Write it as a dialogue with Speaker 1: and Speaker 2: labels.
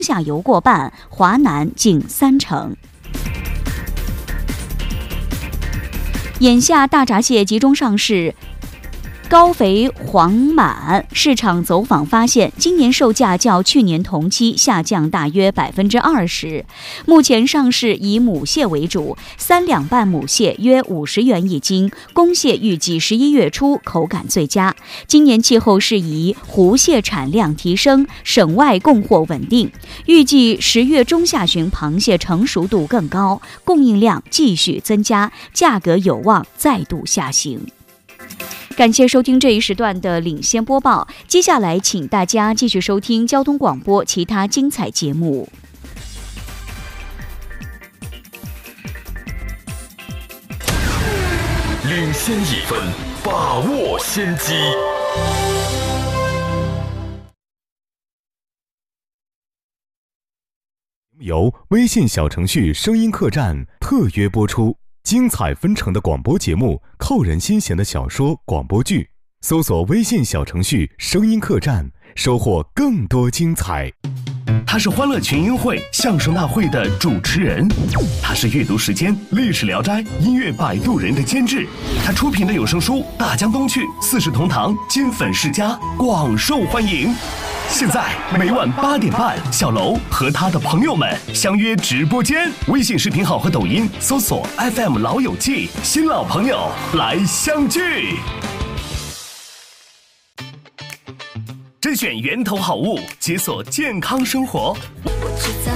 Speaker 1: 下游过半，华南近30%。眼下大闸蟹集中上市，高肥黄满市场走访发现，今年售价较去年同期下降大约20%。目前上市以母蟹为主，3两半母蟹约50元一斤，公蟹预计11月初口感最佳。今年气候适宜，湖蟹产量提升，省外供货稳定，预计10月中下旬螃蟹成熟度更高，供应量继续增加，价格有望再度下行。感谢收听这一时段的领先播报，接下来请大家继续收听交通广播其他精彩节目。
Speaker 2: 领先1分，把握先机。
Speaker 3: 由微信小程序声音客栈特约播出，精彩纷呈的广播节目，扣人心弦的小说、广播剧，搜索微信小程序声音客栈，收获更多精彩。
Speaker 4: 他是欢乐群英会相声大会的主持人，他是阅读时间历史聊斋音乐摆渡人的监制，他出品的有声书《大江东去》4世同堂金粉世家广受欢迎。现在每晚8点半，小楼和他的朋友们相约直播间，微信视频号和抖音搜索 FM 老友记，新老朋友来相聚。甄选源头好物，解锁健康生活。